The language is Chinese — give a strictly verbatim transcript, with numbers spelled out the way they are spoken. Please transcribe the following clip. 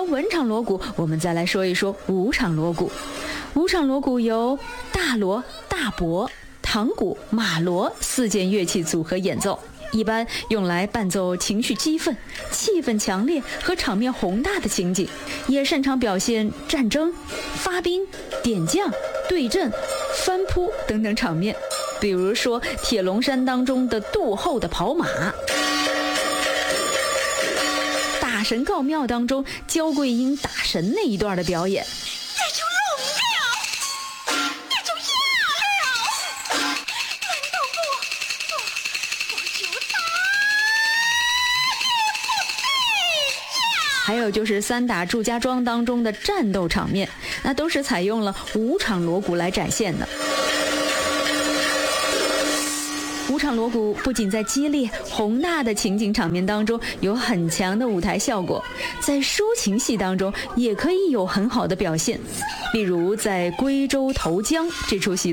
了文场锣鼓，我们再来说一说武场锣鼓。武场锣鼓由大锣、大钹、堂鼓、马锣四件乐器组合演奏，一般用来伴奏情绪激愤、气氛强烈和场面宏大的情景，也擅长表现战争、发兵、点将、对阵、翻扑等等场面。比如说铁笼山当中的杜后的跑马，大神告庙当中焦桂英打神那一段的表演， 这就聋了，这就哑了，难道不不不就打还有就是三打祝家庄当中的战斗场面，那都是采用了武场锣鼓来展现的。武场锣鼓不仅在激烈宏大的情景场面当中有很强的舞台效果，在抒情戏当中也可以有很好的表现。例如在归州投江这出戏